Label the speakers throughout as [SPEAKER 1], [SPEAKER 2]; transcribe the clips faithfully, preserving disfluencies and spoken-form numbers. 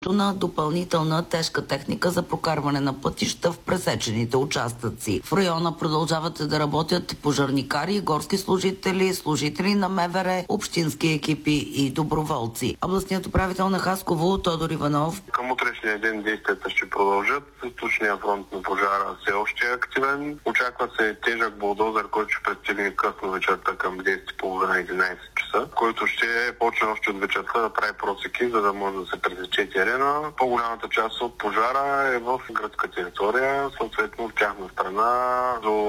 [SPEAKER 1] използването на допълнителна тежка техника за прокарване на пътища в пресечените участъци. В района продължават да работят пожарникари, горски служители, служители на МВР, общински екипи и доброволци. Областният управител на Хасково Тодор Иванов:
[SPEAKER 2] към утрешния ден действията ще продължат. Точния фронт на пожара все още е активен. Очаква се тежък булдозер, който ще пристигне късно вечерта към десет и половина единайсет часа, който ще почне още от вечерта да прави просеки, за да може да се пресече терена. По-голямата част от пожара е в градска територия, съответно в тяхна страна.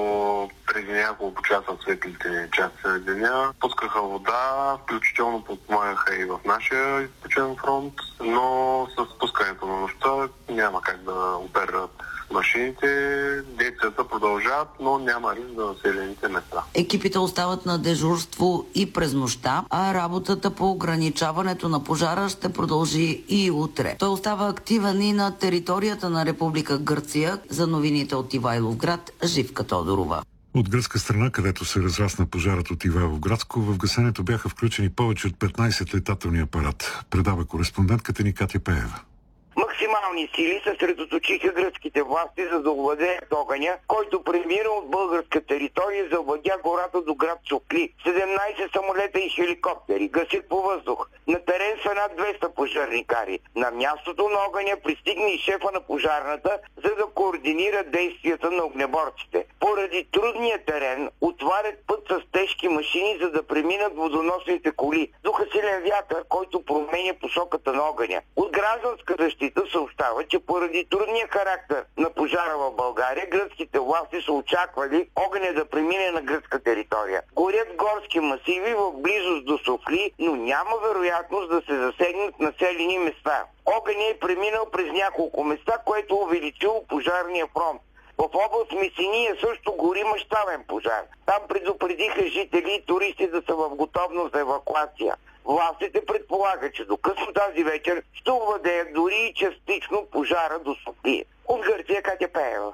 [SPEAKER 2] До преди няколко часа светлите части на деня пускаха вода, включително подпомагаха и в нашия изпочен фронт, но с пускането на нощта няма как да оперират машините. Действията продължават, но няма риск за населените места.
[SPEAKER 1] Екипите остават на дежурство и през нощта, а работата по ограничаването на пожара ще продължи и утре. Той остава активен и на територията на Република Гърция. За новините от Ивайловград, Живка Тодорова.
[SPEAKER 3] От гръцка страна, където се разрасна пожарът от Ивайловградско, в гасенето бяха включени повече от петнайсет летателни апарат. Предава кореспондентката ни Катя Пеева.
[SPEAKER 4] Максимални сили съсредоточиха гръцките власти, за да овладеят огъня, който премира от българска територия и завладя гората до град Софли. седемнайсет самолета и хеликоптери гасят по въздух. На терен са над двеста пожарникари. На мястото на огъня пристигна и шефа на пожарната, за да координира действията на огнеборците. Поради трудния терен отварят път с тежки машини, за да преминат водоносните коли. Духа силен вятър, който променя посоката на огъня. От гражданска защита съобщава, че поради трудния характер на пожара в България, гръцките власти са очаквали огъня да премине на гръцка територия. Горят горски масиви в близост до Софли, но няма вероятност да се засегнат населени места. Огъня е преминал през няколко места, което увеличило пожарния фронт. В област Месиния също гори мащабен пожар. Там предупредиха жители и туристи да са в готовност за евакуация. Властите предполагат, че до късно тази вечер ще овладеят дори и частично пожара до София. От Гърция, Катя Пеева.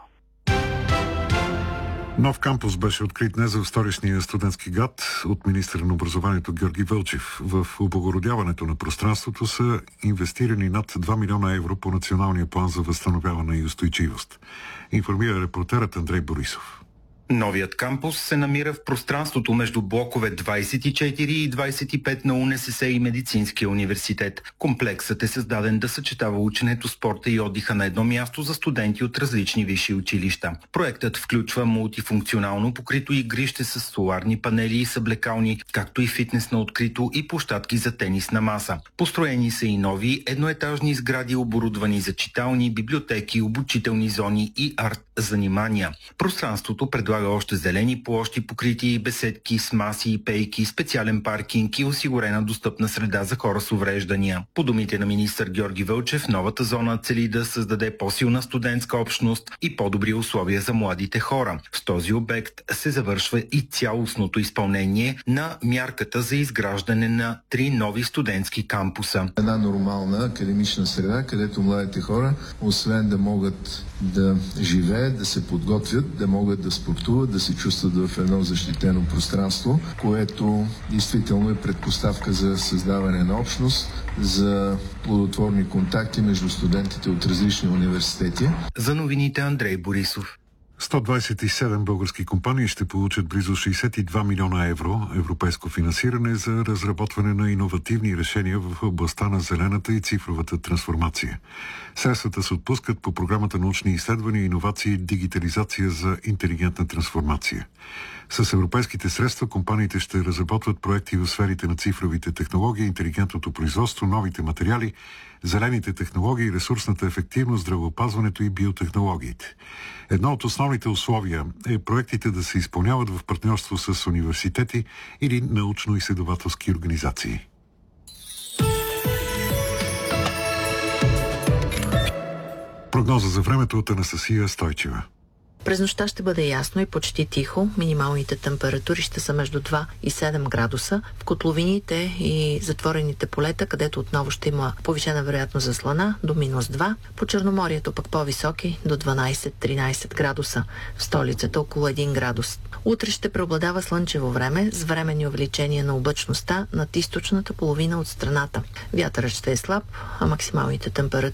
[SPEAKER 3] Нов кампус беше открит днес в столичния студентски град от министъра на образованието Георги Вълчев. В облагородяването на пространството са инвестирани над два милиона евро по националния план за възстановяване и устойчивост. Информира репортерът Андрей Борисов.
[SPEAKER 5] Новият кампус се намира в пространството между блокове двайсет и четири и двайсет и пет на УНСС и Медицинския университет. Комплексът е създаден да съчетава ученето, спорта и отдиха на едно място за студенти от различни висши училища. Проектът включва мултифункционално покрито игрище с соларни панели и съблекални, както и фитнес на открито и площадки за тенисна маса. Построени са и нови едноетажни сгради, оборудвани за читални, библиотеки, обучителни зони и арт-занимания. Пространството предлага още зелени площи, покрити и беседки с маси и пейки, специален паркинг и осигурена достъпна среда за хора с увреждания. По думите на министър Георги Вълчев, новата зона цели да създаде по-силна студентска общност и по-добри условия за младите хора. С този обект се завършва и цялостното изпълнение на мярката за изграждане на три нови студентски кампуса.
[SPEAKER 6] Една нормална академична среда, където младите хора, освен да могат да живеят, да се подготвят, да могат да спортуват, да се чувстват в едно защитено пространство, което действително е предпоставка за създаване на общност, за плодотворни контакти между студентите от различни университети.
[SPEAKER 5] За новините Андрей Борисов.
[SPEAKER 3] сто двайсет и седем български компании ще получат близо шейсет и два милиона евро европейско финансиране за разработване на иновативни решения в областта на зелената и цифровата трансформация. Средствата се отпускат по програмата научни изследвания, иновации и дигитализация за интелигентна трансформация. С европейските средства компаниите ще разработват проекти в сферите на цифровите технологии, интелигентното производство, новите материали, зелените технологии, ресурсната ефективност, здравеопазването и биотехнологиите. Едно от основните условия е проектите да се изпълняват в партньорство с университети или научно-изследователски организации. Прогноза за времето от Анастасия Стойчева.
[SPEAKER 7] През нощта ще бъде ясно и почти тихо. Минималните температури ще са между два и седем градуса. В котловините и затворените полета, където отново ще има повишена вероятност за слана, до минус два. По Черноморието пък по-високи, до дванайсет-тринайсет градуса. В столицата около един градус. Утре ще преобладава слънчево време с временни увеличения на облачността над източната половина от страната. Вятърът ще е слаб, а максималните температури